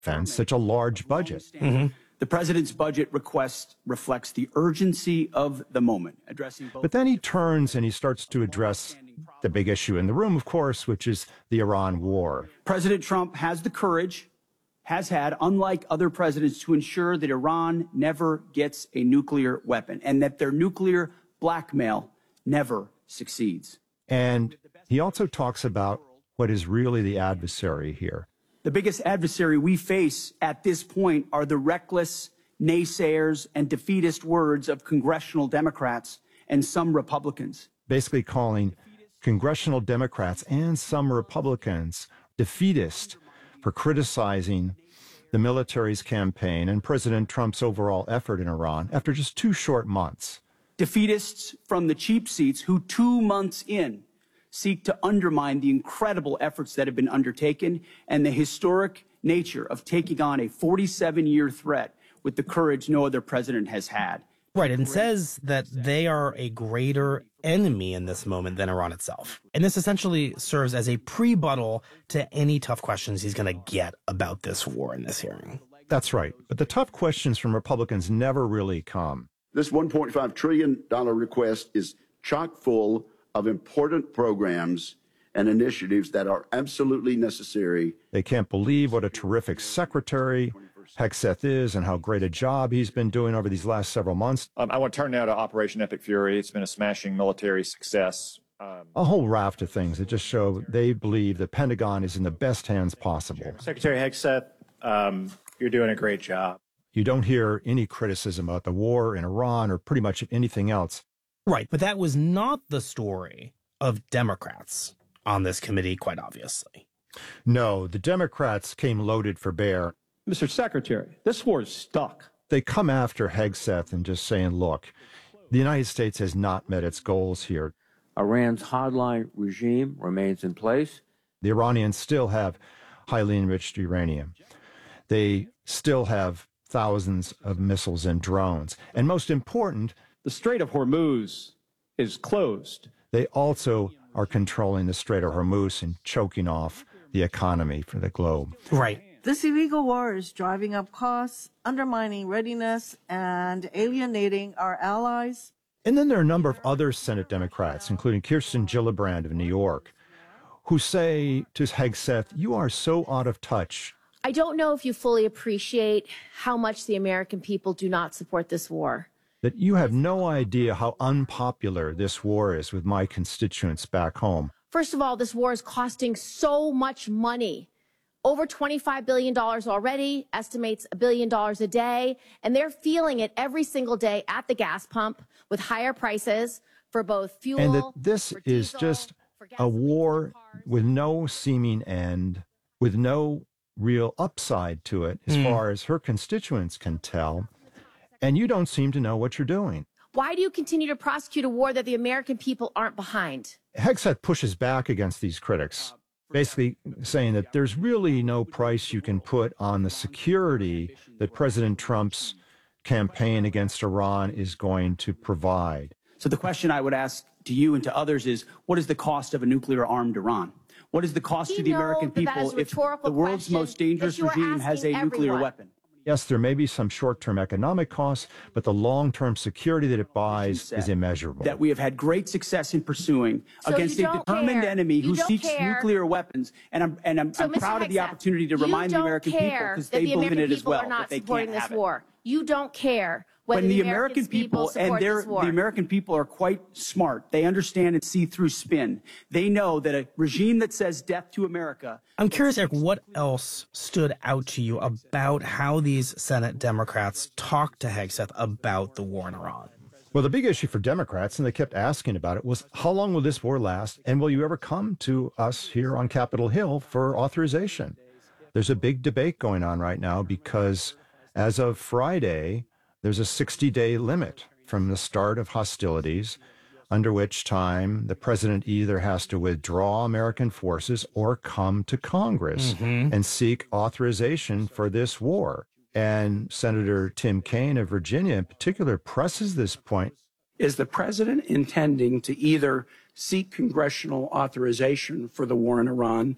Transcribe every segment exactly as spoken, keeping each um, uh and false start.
defense such a large budget. Mm-hmm. The president's budget request reflects the urgency of the moment, addressing both. But then he turns and he starts to address the big issue in the room, of course, which is the Iran war. President Trump has the courage, has had, unlike other presidents, to ensure that Iran never gets a nuclear weapon and that their nuclear blackmail never succeeds. And he also talks about what is really the adversary here. The biggest adversary we face at this point are the reckless naysayers and defeatist words of congressional Democrats and some Republicans. Basically calling congressional Democrats and some Republicans defeatist for criticizing the military's campaign and President Trump's overall effort in Iran after just two short months. Defeatists from the cheap seats who two months in seek to undermine the incredible efforts that have been undertaken and the historic nature of taking on a forty-seven-year threat with the courage no other president has had. Right, and says that they are a greater enemy in this moment than Iran itself. And this essentially serves as a pre-buttal to any tough questions he's going to get about this war in this hearing. That's right. But the tough questions from Republicans never really come. This one point five trillion dollars request is chock full of important programs and initiatives that are absolutely necessary. They can't believe what a terrific secretary Hegseth is and how great a job he's been doing over these last several months. Um, I want to turn now to Operation Epic Fury. It's been a smashing military success. Um, a whole raft of things that just show they believe the Pentagon is in the best hands possible. Secretary Hegseth, um, you're doing a great job. You don't hear any criticism about the war in Iran or pretty much anything else. Right, but that was not the story of Democrats on this committee, quite obviously. No, the Democrats came loaded for bear. Mister Secretary, this war is stuck. They come after Hegseth and just saying, look, the United States has not met its goals here. Iran's hardline regime remains in place. The Iranians still have highly enriched uranium. They still have thousands of missiles and drones. And most important, the Strait of Hormuz is closed. They also are controlling the Strait of Hormuz and choking off the economy for the globe. Right. This illegal war is driving up costs, undermining readiness, and alienating our allies. And then there are a number of other Senate Democrats, including Kirsten Gillibrand of New York, who say to Hegseth, you are so out of touch. I don't know if you fully appreciate how much the American people do not support this war. That you have no idea how unpopular this war is with my constituents back home. First of all, this war is costing so much money. Over twenty-five billion dollars already, estimates a billion dollars a day, and they're feeling it every single day at the gas pump with higher prices for both fuel. And that this for is diesel, just for a war with no seeming end, with no real upside to it as mm. far as her constituents can tell. And you don't seem to know what you're doing. Why do you continue to prosecute a war that the American people aren't behind? Hegseth pushes back against these critics, basically saying that there's really no price you can put on the security that President Trump's campaign against Iran is going to provide. So the question I would ask to you and to others is, what is the cost of a nuclear-armed Iran? What is the cost to the American people if the world's most dangerous regime has a nuclear weapon? Yes, there may be some short-term economic costs, but the long-term security that it buys is immeasurable. That we have had great success in pursuing so against a determined care. enemy you who seeks care. nuclear weapons. And I'm, and I'm, so I'm proud Hegseth, of the opportunity to remind the American people because they the believe American in it as well. Are not that they supporting can't this have it. war. You don't care. When the, the American people, people and they're, this war. the American people are quite smart. They understand and see through spin. They know that a regime that says death to America. I'm curious, Eric, what else stood out to you about how these Senate Democrats talked to Hegseth about the war in Iran? Well, the big issue for Democrats, and they kept asking about it, was how long will this war last? And will you ever come to us here on Capitol Hill for authorization? There's a big debate going on right now because as of Friday, there's a sixty-day limit from the start of hostilities, under which time the president either has to withdraw American forces or come to Congress mm-hmm. and seek authorization for this war. And Senator Tim Kaine of Virginia in particular presses this point. Is the president intending to either seek congressional authorization for the war in Iran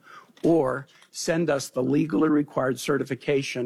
or send us the legally required certification